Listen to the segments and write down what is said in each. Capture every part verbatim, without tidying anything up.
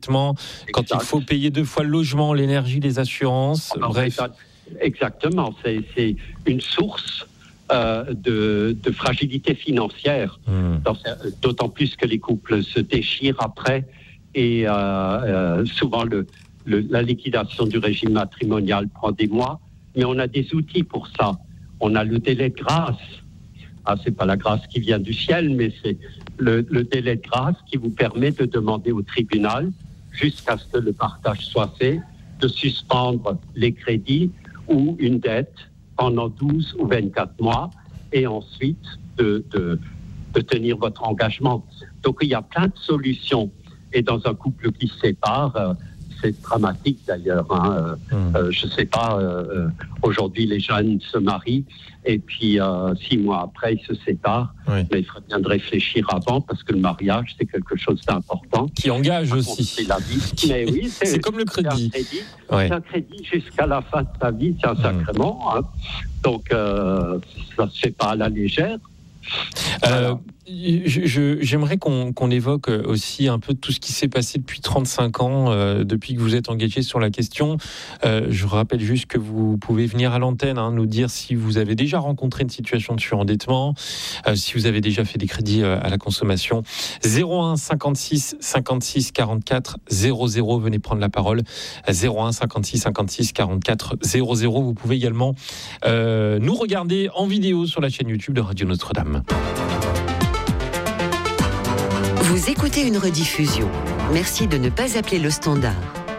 quand il faut payer deux fois le logement, l'énergie, les assurances, Alors, bref. Exactement, c'est, c'est une source euh, de, de fragilité financière, mmh. d'autant plus que les couples se déchirent après et euh, euh, souvent le, le, la liquidation du régime matrimonial prend des mois, mais on a des outils pour ça. On a le délai de grâce. Ah, c'est pas la grâce qui vient du ciel, mais c'est le, le délai de grâce qui vous permet de demander au tribunal, jusqu'à ce que le partage soit fait, de suspendre les crédits ou une dette pendant douze ou vingt-quatre mois et ensuite de, de, de tenir votre engagement. Donc il y a plein de solutions. Et dans un couple qui se sépare, euh, c'est dramatique d'ailleurs. Hein. Mmh. Euh, je ne sais pas, euh, aujourd'hui les jeunes se marient et puis euh, six mois après ils se séparent. Oui. Mais il faudrait bien de réfléchir avant parce que le mariage c'est quelque chose d'important. Qui engage Par aussi. Contre, c'est la vie. Mais oui, c'est, c'est comme le crédit. C'est un crédit, ouais. c'est un crédit jusqu'à la fin de ta vie, c'est un mmh. sacrement. Hein. Donc euh, ça ne se fait pas à la légère. Euh, je, je, j'aimerais qu'on, qu'on évoque aussi un peu tout ce qui s'est passé depuis trente-cinq ans, euh, depuis que vous êtes engagé sur la question. Euh, je rappelle juste que vous pouvez venir à l'antenne, hein, nous dire si vous avez déjà rencontré une situation de surendettement, euh, si vous avez déjà fait des crédits euh, à la consommation. zéro un cinquante-six cinquante-six quarante-quatre zéro zéro, venez prendre la parole. zéro un cinquante-six cinquante-six quarante-quatre zéro zéro. Vous pouvez également euh, nous regarder en vidéo sur la chaîne YouTube de Radio Notre-Dame. Vous écoutez une rediffusion. Merci de ne pas appeler le standard.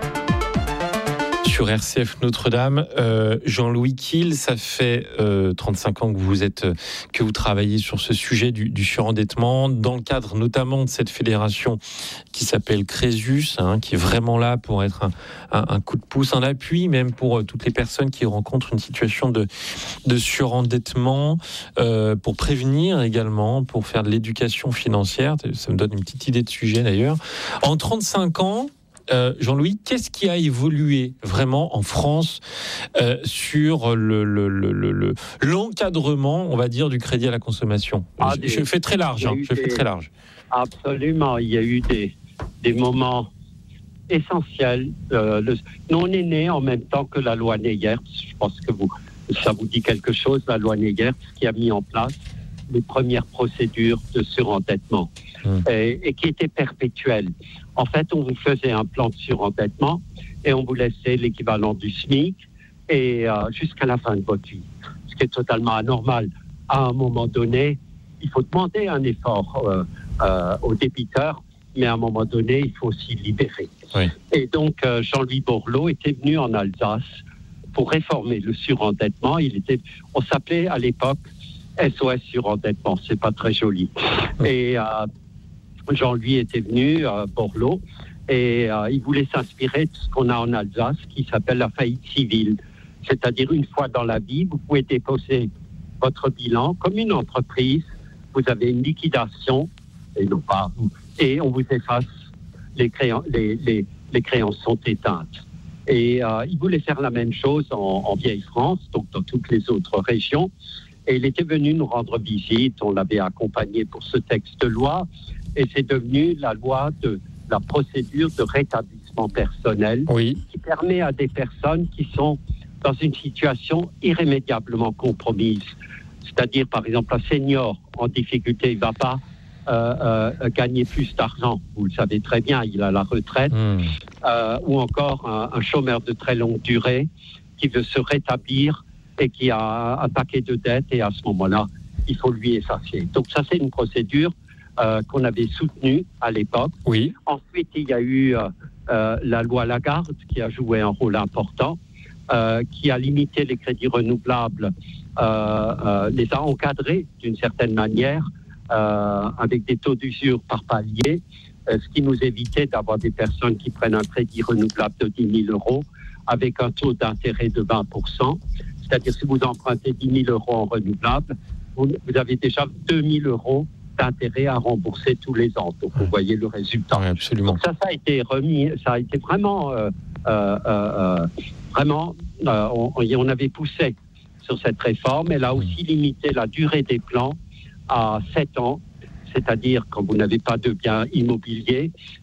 Sur R C F Notre-Dame, euh, Jean-Louis Kiel, ça fait euh, trente-cinq ans que vous êtes, que vous travaillez sur ce sujet du, du surendettement, dans le cadre notamment de cette fédération qui s'appelle Crésus, hein, qui est vraiment là pour être un, un, un coup de pouce, un appui, même pour euh, toutes les personnes qui rencontrent une situation de, de surendettement, euh, pour prévenir également, pour faire de l'éducation financière. Ça me donne une petite idée de sujet d'ailleurs. En trente-cinq ans, Euh, Jean-Louis, qu'est-ce qui a évolué vraiment en France euh, sur le, le, le, le, l'encadrement, on va dire, du crédit à la consommation? ah, des, Je fais très large, hein, je des, fais très large. Absolument, il y a eu des, des moments essentiels. Euh, le, nous, on est né en même temps que la loi Neyer. Je pense que vous, ça vous dit quelque chose, la loi Neyer, qui a mis en place les premières procédures de surendettement mmh. et, et qui étaient perpétuelles. En fait, on vous faisait un plan de surendettement et on vous laissait l'équivalent du SMIC et euh, jusqu'à la fin de votre vie, ce qui est totalement anormal. À un moment donné, il faut demander un effort euh, euh, aux débiteurs, mais à un moment donné, il faut aussi libérer. Oui. Et donc, euh, Jean-Louis Borloo était venu en Alsace pour réformer le surendettement. Il était, on s'appelait à l'époque S O S surendettement, c'est pas très joli. Et euh, Jean-Louis était venu, euh, Borloo, et euh, il voulait s'inspirer de ce qu'on a en Alsace, qui s'appelle la faillite civile. C'est-à-dire, une fois dans la vie, vous pouvez déposer votre bilan comme une entreprise, vous avez une liquidation, et non pas, et on vous efface, les, créan- les, les, les créances sont éteintes. Et euh, il voulait faire la même chose en, en Vieille-France, donc dans toutes les autres régions. Et il était venu nous rendre visite, on l'avait accompagné pour ce texte de loi, et c'est devenu la loi de la procédure de rétablissement personnel, oui. qui permet à des personnes qui sont dans une situation irrémédiablement compromise. C'est-à-dire, par exemple, un senior en difficulté, il ne va pas euh, euh, gagner plus d'argent. Vous le savez très bien, il a la retraite. Mmh. Euh, ou encore un, un chômeur de très longue durée qui veut se rétablir et qui a un paquet de dettes, et à ce moment-là, il faut lui effacer. Donc ça, c'est une procédure euh, qu'on avait soutenue à l'époque. Oui. Ensuite, il y a eu euh, euh, la loi Lagarde qui a joué un rôle important, euh, qui a limité les crédits renouvelables, euh, euh, les a encadrés d'une certaine manière, euh, avec des taux d'usure par palier, euh, ce qui nous évitait d'avoir des personnes qui prennent un crédit renouvelable de dix mille euros avec un taux d'intérêt de vingt pour cent. C'est-à-dire, si vous empruntez dix mille euros en renouvelable, vous, vous avez déjà deux mille euros d'intérêt à rembourser tous les ans. Donc, vous voyez le résultat. Oui, absolument. Donc, ça, ça a été remis, ça a été vraiment, euh, euh, euh, vraiment, euh, on, on avait poussé sur cette réforme. Elle a aussi limité la durée des plans à sept ans. C'est-à-dire, quand vous n'avez pas de biens immobiliers,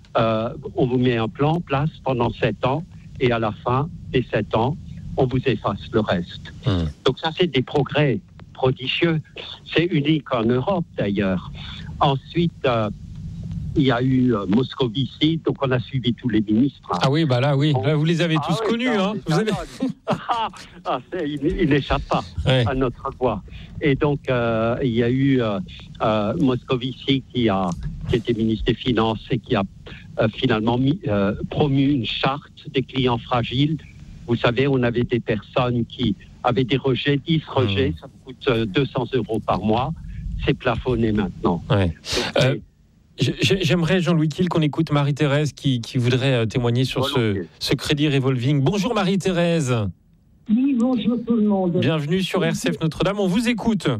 euh, on vous met un plan en place pendant sept ans et à la fin des sept ans, on vous efface le reste. Mmh. Donc ça, c'est des progrès prodigieux. C'est unique en Europe d'ailleurs. Ensuite, euh, il y a eu euh, Moscovici, donc on a suivi tous les ministres. Hein. Ah oui, bah là, oui, là, vous les avez ah, tous oui, connus. ça, hein. Vous avez... ah, ah, il, il n'échappe pas ouais. à notre voix. Et donc, euh, il y a eu euh, euh, Moscovici qui, a, qui était ministre des Finances et qui a euh, finalement mis, euh, promu une charte des clients fragiles. Vous savez, on avait des personnes qui avaient des rejets, dix rejets, mmh. ça coûte euh, deux cents euros par mois. C'est plafonné maintenant. Ouais. Donc, euh... J'aimerais, Jean-Louis Kiel, qu'on écoute Marie-Thérèse qui, qui voudrait témoigner sur ce, ce crédit revolving. Bonjour Marie-Thérèse. Oui, bonjour tout le monde. Bienvenue sur R C F Notre-Dame, on vous écoute.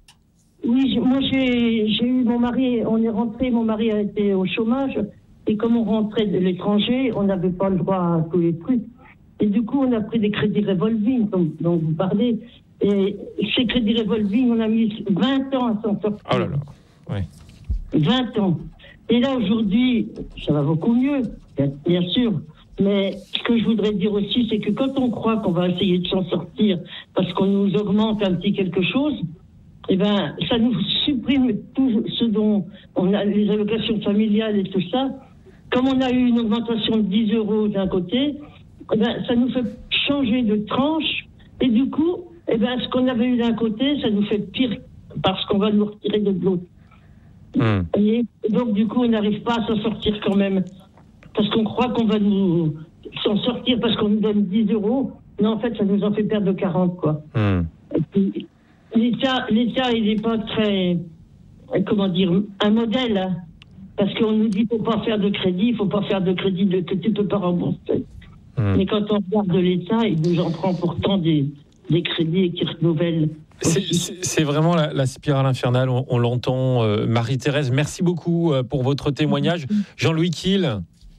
Oui, moi j'ai, j'ai eu mon mari, on est rentré, mon mari a été au chômage, et comme on rentrait de l'étranger, on n'avait pas le droit à tous les trucs. Et du coup, on a pris des crédits revolving, dont, dont vous parlez. Et ces crédits revolving, on a mis vingt ans à s'en sortir. Oh là là, oui. vingt ans. Et là, aujourd'hui, ça va beaucoup mieux, bien sûr. Mais ce que je voudrais dire aussi, c'est que quand on croit qu'on va essayer de s'en sortir parce qu'on nous augmente un petit quelque chose, eh ben, ça nous supprime tout ce dont on a, les allocations familiales et tout ça. Comme on a eu une augmentation de dix euros d'un côté, eh ben, ça nous fait changer de tranche. Et du coup, eh ben, ce qu'on avait eu d'un côté, ça nous fait pire parce qu'on va nous retirer de l'autre. Mmh. Et donc du coup on n'arrive pas à s'en sortir quand même parce qu'on croit qu'on va nous s'en sortir parce qu'on nous donne dix euros, mais en fait ça nous en fait perdre quarante quoi. Mmh. Et puis, l'État, l'État il n'est pas très, comment dire, un modèle hein, parce qu'on nous dit faut pas faire de crédit, il faut pas faire de crédit de, que tu peux pas rembourser. Mmh. Mais quand on regarde l'État, il nous en prend pourtant des, des crédits qui renouvellent. C'est, c'est, c'est vraiment la, la spirale infernale, on, on l'entend. Euh, Marie-Thérèse, merci beaucoup euh, pour votre témoignage. Jean-Louis Kiel.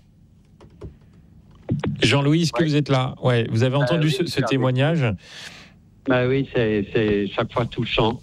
Jean-Louis, est-ce que ouais. vous êtes là? Ouais, vous avez entendu bah, oui, ce, ce témoignage? Bah oui, c'est, c'est chaque fois touchant.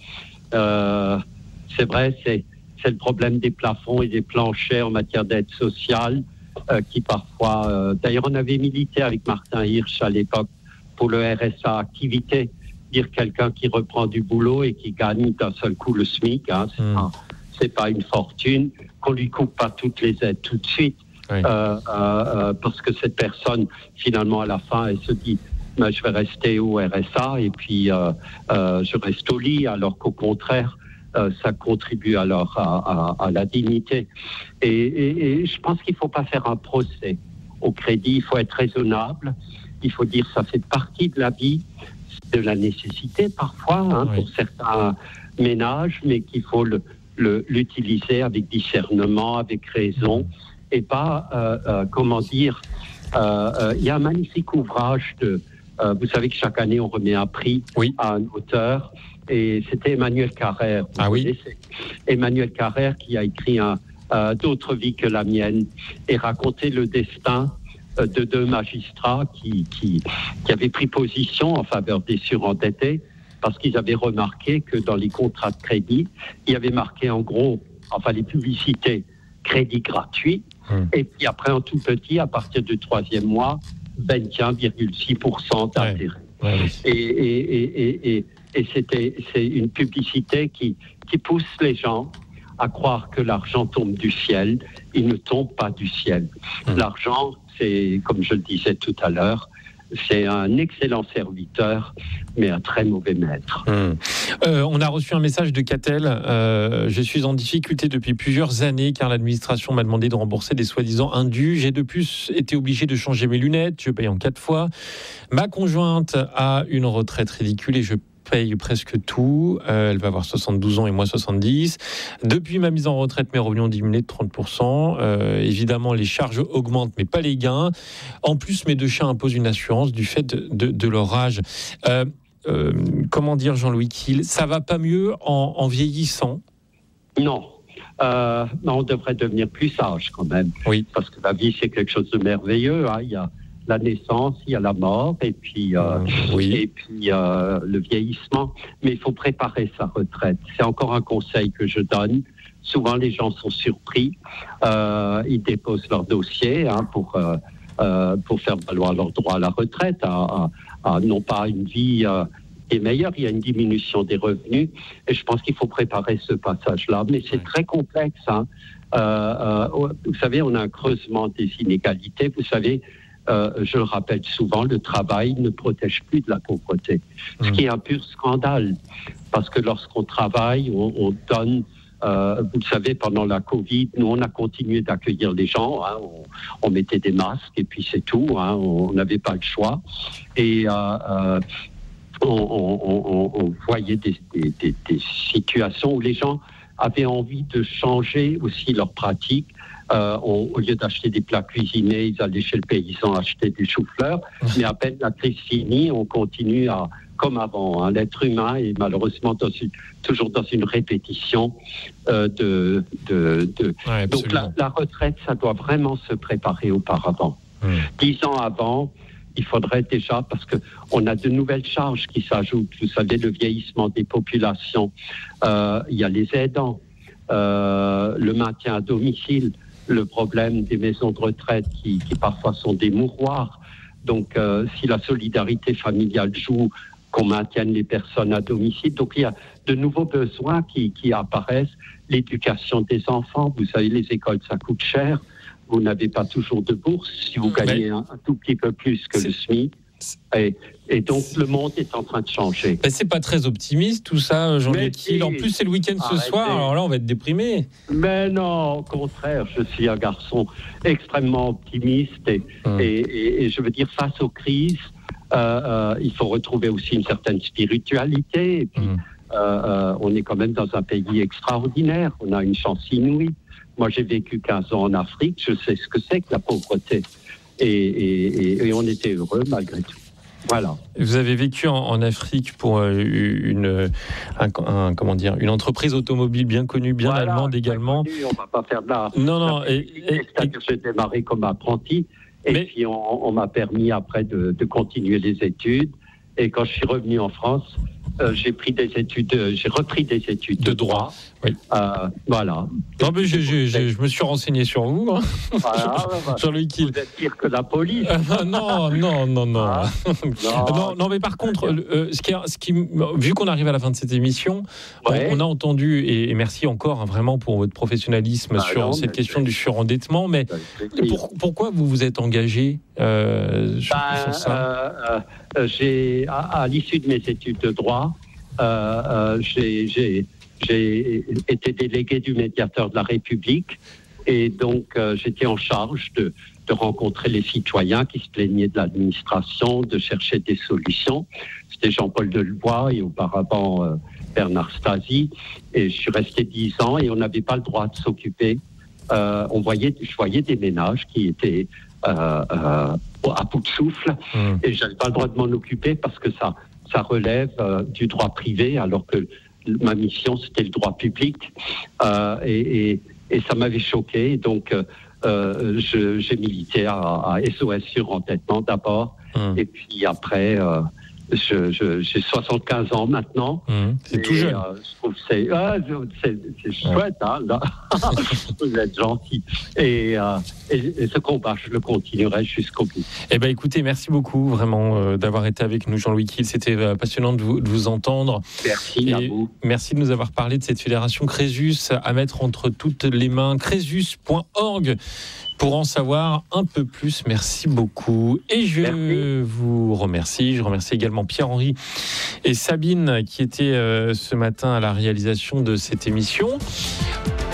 Euh, c'est vrai, c'est, c'est le problème des plafonds et des planchers en matière d'aide sociale euh, qui parfois... Euh, d'ailleurs, on avait milité avec Martin Hirsch à l'époque pour le R S A activité. Dire quelqu'un qui reprend du boulot et qui gagne d'un seul coup le SMIC, hein, c'est, mmh. pas, c'est pas une fortune, qu'on lui coupe pas toutes les aides tout de suite, oui. euh, euh, parce que cette personne, finalement, à la fin, elle se dit, ben, je vais rester au R S A et puis euh, euh, je reste au lit, alors qu'au contraire, euh, ça contribue alors à, à, à la dignité. Et, et, et je pense qu'il faut pas faire un procès au crédit, il faut être raisonnable, il faut dire ça fait partie de la vie, de la nécessité parfois hein, oui. pour certains ménages, mais qu'il faut le, le, l'utiliser avec discernement, avec raison, et pas, euh, euh, comment dire, il euh, euh, y a un magnifique ouvrage de, euh, vous savez que chaque année on remet un prix oui. à un auteur, et c'était Emmanuel Carrère. Ah oui. Emmanuel Carrère qui a écrit un, euh, D'autres vies que la mienne, et raconté le destin de deux magistrats qui, qui, qui avaient pris position en faveur des surendettés parce qu'ils avaient remarqué que dans les contrats de crédit, il y avait marqué en gros, enfin les publicités, crédit gratuit, mmh. et puis après en tout petit, à partir du troisième mois, vingt et un virgule six pour cent d'intérêt. Ouais. Ouais. Et, et, et, et, et c'était, c'est une publicité qui, qui pousse les gens à croire que l'argent tombe du ciel. Il ne tombe pas du ciel. Mmh. L'argent, c'est, comme je le disais tout à l'heure, c'est un excellent serviteur, mais un très mauvais maître. Mmh. Euh, on a reçu un message de Catel. Euh, je suis en difficulté depuis plusieurs années car l'administration m'a demandé de rembourser des soi-disant indus. J'ai de plus été obligé de changer mes lunettes. Je paye en quatre fois. Ma conjointe a une retraite ridicule et je paye presque tout. Euh, elle va avoir soixante-douze ans et moi soixante-dix. Depuis ma mise en retraite, mes revenus ont diminué de trente pour cent. Euh, évidemment, les charges augmentent, mais pas les gains. En plus, mes deux chiens imposent une assurance du fait de, de, de leur âge. Euh, euh, comment dire, Jean-Louis Kiel, ça va pas mieux en, en vieillissant? Non. Euh, non, on devrait devenir plus sage quand même. Oui. Parce que la vie, c'est quelque chose de merveilleux. Hein. Il y a la naissance, il y a la mort, et puis, euh, oui. et puis euh, le vieillissement. Mais il faut préparer sa retraite. C'est encore un conseil que je donne. souvent les gens sont surpris, euh, ils déposent leur dossier hein, pour, euh, euh, pour faire valoir leur droit à la retraite, à, à, à non pas une vie euh, qui est meilleure, il y a une diminution des revenus, et je pense qu'il faut préparer ce passage-là, mais c'est très complexe. Hein. Euh, euh, vous savez, on a un creusement des inégalités, vous savez, Euh, je le rappelle souvent, le travail ne protège plus de la pauvreté, mmh. ce qui est un pur scandale, parce que lorsqu'on travaille, on, on donne, euh, vous le savez, pendant la Covid, nous on a continué d'accueillir les gens, hein, on, on mettait des masques et puis c'est tout, hein, on n'avait pas le choix, et euh, euh, on, on, on, on voyait des, des, des, des situations où les gens avaient envie de changer aussi leurs pratiques. Euh, on, au lieu d'acheter des plats cuisinés, ils allaient chez le paysan acheter des choux-fleurs. Mais à peine la crise finie, on continue à, comme avant. Hein, l'être humain est malheureusement dans une, toujours dans une répétition euh, de... de, de... Ouais, Donc la, la retraite, ça doit vraiment se préparer auparavant. Mmh. Dix ans avant, il faudrait déjà, parce qu'on a de nouvelles charges qui s'ajoutent. Vous savez, le vieillissement des populations. Euh, il y a les aidants, euh, le maintien à domicile, le problème des maisons de retraite qui, qui parfois sont des mouroirs. Donc, euh, si la solidarité familiale joue, qu'on maintienne les personnes à domicile. Donc, il y a de nouveaux besoins qui, qui apparaissent. L'éducation des enfants, vous savez, les écoles, ça coûte cher. Vous n'avez pas toujours de bourse si vous gagnez un, un tout petit peu plus que le SMIC. Et, et donc, le monde est en train de changer. Ben, c'est pas très optimiste, tout ça, Jean-Luc Hill. En plus, c'est le week-end ce soir, alors là, on va être déprimé. Mais non, au contraire, je suis un garçon extrêmement optimiste. Et, hum. et, et, et je veux dire, face aux crises, euh, euh, il faut retrouver aussi une certaine spiritualité. Et puis, hum. euh, euh, on est quand même dans un pays extraordinaire. On a une chance inouïe. Moi, j'ai vécu quinze ans en Afrique. Je sais ce que c'est que la pauvreté. Et, et, et on était heureux malgré tout. Voilà. Vous avez vécu en, en Afrique pour une, un, un, comment dire, une entreprise automobile bien connue, bien voilà, allemande également. Connu, on ne va pas faire de la... Non, non. La et, et, c'est-à-dire que j'ai démarré comme apprenti et mais, puis on, on m'a permis après de, de continuer les études. Et quand je suis revenu en France, euh, j'ai pris des études, euh, j'ai repris des études de, de droit. droit. Oui. Euh, voilà. Non, mais je, je, je, je me suis renseigné sur vous, hein. Voilà, Jean-Luc Hill. Vous êtes pire que la police. Euh, non, non, non, non. Ah, non. non. Non, mais par contre, euh, ce qui, ce qui, vu qu'on arrive à la fin de cette émission, ouais. on, on a entendu, et, et merci encore hein, vraiment pour votre professionnalisme ah, sur non, cette question du surendettement, mais pour, pourquoi vous vous êtes engagé euh, sur, ben, sur ça euh, euh, j'ai, à, à l'issue de mes études de droit, euh, euh, j'ai... j'ai J'ai été délégué du médiateur de la République et donc euh, j'étais en charge de, de rencontrer les citoyens qui se plaignaient de l'administration, de chercher des solutions. C'était Jean-Paul Delevoye et auparavant euh, Bernard Stasi. Et je suis resté dix ans et on n'avait pas le droit de s'occuper. Euh, on voyait, je voyais des ménages qui étaient euh, euh, à bout de souffle mmh. et je n'avais pas le droit de m'en occuper parce que ça, ça relève euh, du droit privé alors que ma mission, c'était le droit public euh, et, et, et ça m'avait choqué. Donc, euh, je, j'ai milité à, à S O S Surendettement d'abord mmh. et puis après, euh, je, je, j'ai soixante-quinze ans maintenant. Mmh. C'est et, tout jeune. Euh, je trouve que c'est, ah, c'est, c'est chouette, hein, là. Vous êtes gentil. Et, euh, et, et ce combat, je le continuerai jusqu'au bout. Eh ben, écoutez, merci beaucoup vraiment euh, d'avoir été avec nous, Jean-Louis Hill. C'était euh, passionnant de vous, de vous entendre. Merci et à vous. Merci de nous avoir parlé de cette fédération Crésus à mettre entre toutes les mains. Crésus point org pour en savoir un peu plus. Merci beaucoup. Et je Merci. vous remercie. Je remercie également Pierre-Henri et Sabine qui étaient euh, ce matin à la réalisation de cette émission.